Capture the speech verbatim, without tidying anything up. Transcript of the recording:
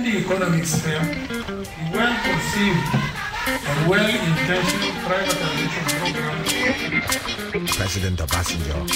in the economic sphere, the well-conceived and well-intentioned privatization program. President Obasanjo